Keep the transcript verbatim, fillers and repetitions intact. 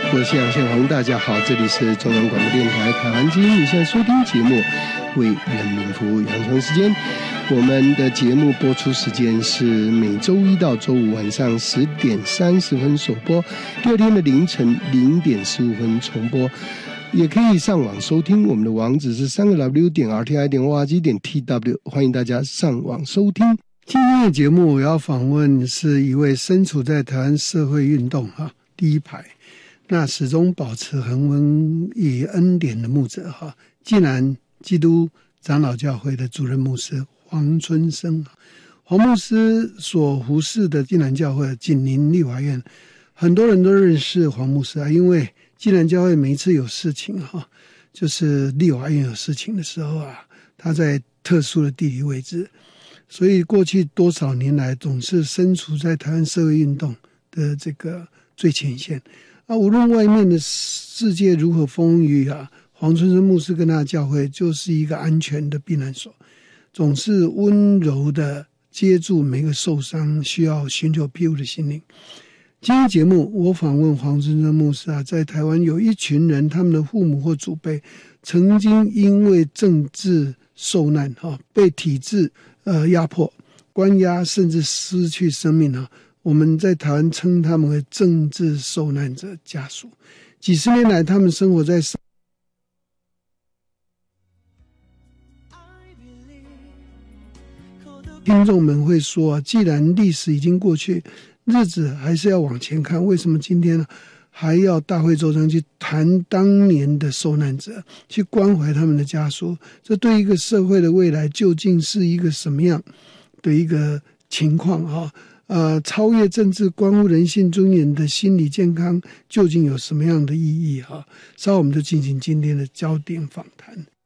我是杨宪宏，大家好，这里是中央广播电台台湾之音，你现在收听节目为人民服务。杨晨时间，我们的节目播出时间是每周一到周五晚上十点三十分首播，第二天的凌晨零点十五分重播。也可以上网收听，我们的网址是三个 W 点 R T I 点 O R G 点 T W， 欢迎大家上网收听。今天的节目我要访问是一位身处在台湾社会运动哈第一排，那始终保持恒温与恩典的牧者哈，济南基督长老教会的主任牧师黄春生。黄牧师所服侍的济南教会紧邻立法院，很多人都认识黄牧师啊，因为济南教会每一次有事情哈，就是立法院有事情的时候啊，他在特殊的地理位置，所以过去多少年来总是身处在台湾社会运动的这个最前线啊。无论外面的世界如何风雨啊，黄春生牧师跟他的教会就是一个安全的避难所，总是温柔的接住每个受伤需要寻求庇护的心灵。今天节目我访问黄春生牧师啊，在台湾有一群人，他们的父母或祖辈曾经因为政治受难哈，被体制呃压迫、关押，甚至失去生命哈。我们在台湾称他们为政治受难者家属。几十年来，他们生活在听众们会说啊，既然历史已经过去，日子还是要往前看，为什么今天呢还要大费周章去谈当年的受难者，去关怀他们的家属？这对一个社会的未来究竟是一个什么样的一个情况啊？呃，超越政治、关乎人性尊严的心理健康究竟有什么样的意义啊？稍后我们就进行今天的焦点访谈。